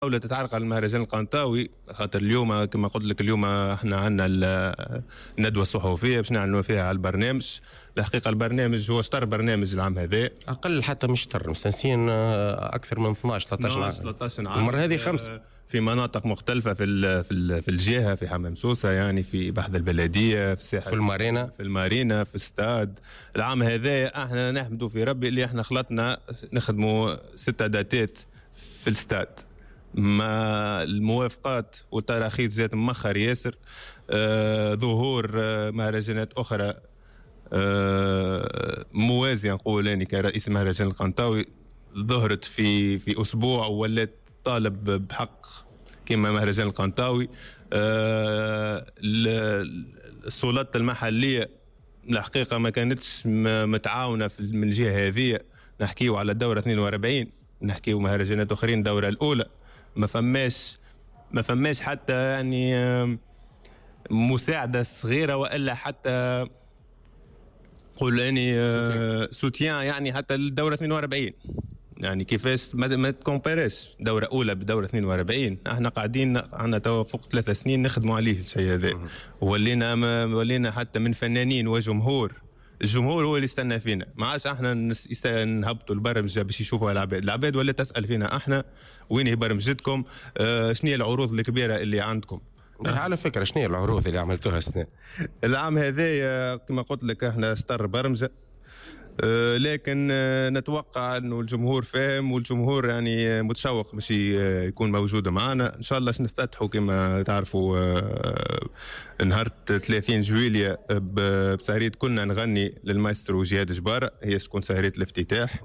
دولة تتعرق على المهرجان القنطاوي، خاطر اليوم كما قلت لك اليوم احنا عندنا الندوة الصحفية باش نعلنوا فيها على البرنامج. الحقيقة البرنامج هو شطر برنامج العام هذا، اقل حتى مش شطر، مستنسين اكثر من 12 13 عام المرة هذه 5 في مناطق مختلفة في الجهة، في حمام سوسة يعني، في بحث البلدية، في الساحل، في المارينا، في استاد. العام هذا احنا نحمدوا في ربي اللي احنا خلطنا نخدموا 6 داتات في الاستاد، ما الموافقات والتراخيص جات مؤخر ياسر. ظهور مهرجانات اخرى موازيه نقول اني كرئيس مهرجان القنطاوي ظهرت في اسبوع ولات طالب بحق كما مهرجان القنطاوي. السلطات المحليه الحقيقه ما كانتش متعاونه من الجهه هذه. نحكيو على الدوره 42، نحكيو مهرجانات اخرين الدوره الاولى ما فماش حتى يعني مساعده صغيره، والا حتى قول اني سوتيان يعني حتى الدوره 42. يعني كيفاش ما تكومباريش دوره اولى بدوره 42؟ احنا قاعدين عندنا تو فوق 3 سنين نخدموا عليه الشيء هذا، ولينا حتى من فنانين وجمهور. الجمهور هو اللي يستنى فينا، ما عادش احنا نهبطوا البرمجه باش يشوفوا العباد ولا تسال فينا احنا وين هي برمجتكم، شنو هي العروض الكبيره اللي عندكم. على فكره شنو هي العروض اللي عملتوها السنه؟ العام هذا كما قلت لك احنا شطر برمجه، لكن نتوقع انه الجمهور فاهم والجمهور يعني متشوق باش يكون موجود معنا ان شاء الله. نفتتحوا كما تعرفوا نهار 30 جويلية بسهرية كنا نغني للمايسترو جهاد جبارة، هي تكون سهرية الافتتاح.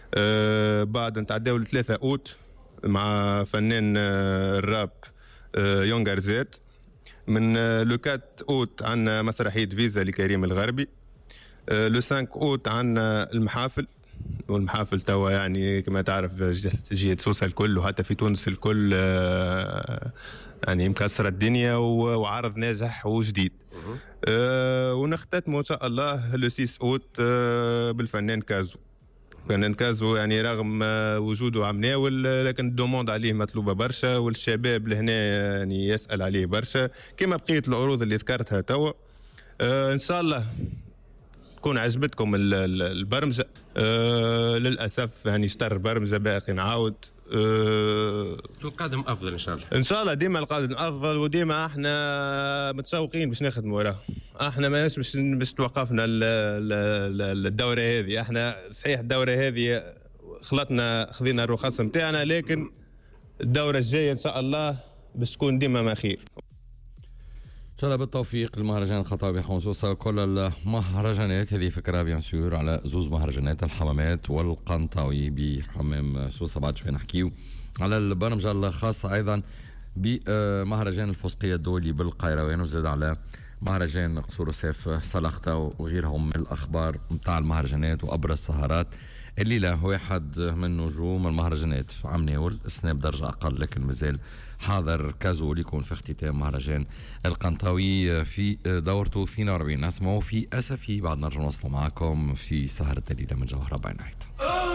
بعد نتعداو ل3 اوت مع فنان الراب يونغر زيت. من لو 4 اوت عندنا مسرحية فيزا لكريم الغربي. لو 5 اوت عندنا المحافل، والمحافل توا يعني كما تعرف جهة سوسة الكل وحتى في تونس الكل يعني مكسرة الدنيا وعرض ناجح وجديد. ونختتموا ان شاء الله لو 6 اوت بالفنان كازو. فنان كازو يعني رغم وجوده عم ناول لكن الدوموند عليه مطلوبة برشا، والشباب لهنا يعني يسأل عليه برشا كما بقية العروض اللي ذكرتها توا. ان شاء الله تكون عجبتكم البرمجة. للأسف يعني اشتر برمجة باقي نعاود. القادم أفضل إن شاء الله. إن شاء الله ديما القادم أفضل، وديما احنا متشوقين باش نخدموا وراه. احنا ماناش باش توقفنا الدورة هذه. احنا صحيح الدورة هذه خذينا الرخص متاعنا، لكن الدورة الجاية إن شاء الله باش تكون ديما ما خير. ان شاء الله بالتوفيق للمهرجان القنطاوي بحمام سوسة. كل المهرجانات هذه فكرة بيان سور على زوز مهرجانات، الحمامات والقنطاوي بحمام سوسة. بعد شوي نحكيو على البرمجة الخاصة أيضا بمهرجان الفسقية الدولي بالقيروان، وزاد على مهرجان قصور سيف سلخطة وغيرهم من الأخبار متاع المهرجانات وأبرز السهرات. الليلة واحد من نجوم المهرجانات في عم ناول السنة بدرجة أقل لكن مازال حاضر كازو يكون في اختتام مهرجان القنطاوي في دورته 42. نسمعوا في أسفي بعد نرجع نوصل معكم في سهرة الليلة من جوهرة باي نايت.